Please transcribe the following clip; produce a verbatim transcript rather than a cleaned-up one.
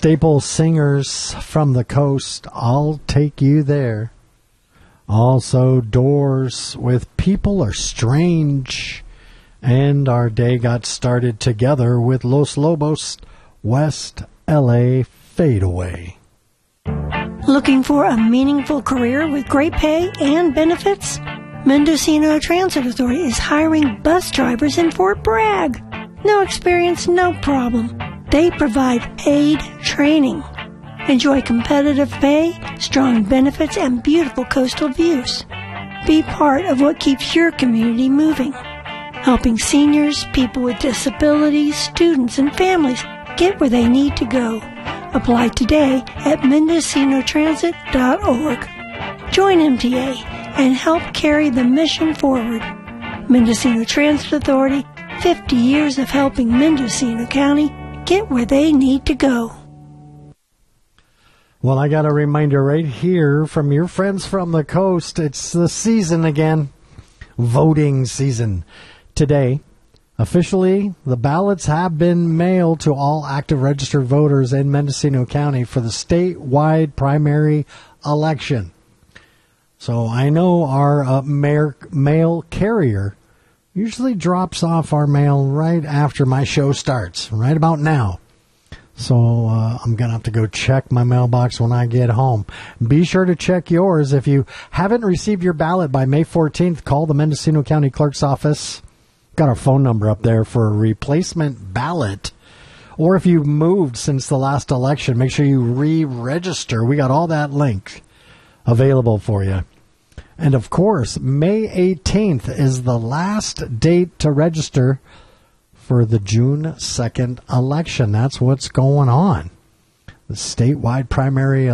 Staple singers from the coast, I'll take you there. Also, Doors with People Are Strange. And our day got started together with Los Lobos, West L A Fade Away. Looking for a meaningful career with great pay and benefits? Mendocino Transit Authority is hiring bus drivers in Fort Bragg. No experience, no problem. They provide paid training. Enjoy competitive pay, strong benefits, and beautiful coastal views. Be part of what keeps your community moving. Helping seniors, people with disabilities, students, and families get where they need to go. Apply today at mendocino transit dot org. Join M T A and help carry the mission forward. Mendocino Transit Authority, fifty years of helping Mendocino County get where they need to go. Well, I got a reminder right here from your friends from the coast. It's the season again, voting season. Today, officially, the ballots have been mailed to all active registered voters in Mendocino County for the statewide primary election. So I know our uh, mail, mail carrier usually drops off our mail right after my show starts, right about now. So uh, I'm going to have to go check my mailbox when I get home. Be sure to check yours. If you haven't received your ballot by May fourteenth, call the Mendocino County Clerk's Office. Got our phone number up there for a replacement ballot. Or if you've moved since the last election, make sure you re-register. We got all that link available for you. And of course, May eighteenth is the last date to register for the June second election. That's what's going on. The statewide primary